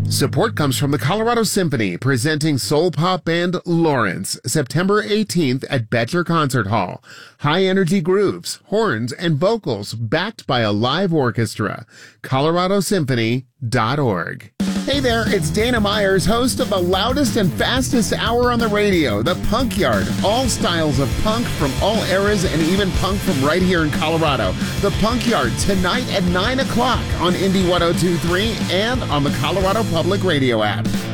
Support comes from the Colorado Symphony, presenting soul pop band Lawrence, September 18th at Betcher Concert Hall. High-energy grooves, horns, and vocals backed by a live orchestra. coloradosymphony.org. Hey there, it's Dana Myers, host of the loudest and fastest hour on the radio, The Punk Yard. All styles of punk from all eras and even punk from right here in Colorado. The Punk Yard, tonight at 9 o'clock on Indie 102.3 and on the Colorado Public Radio app.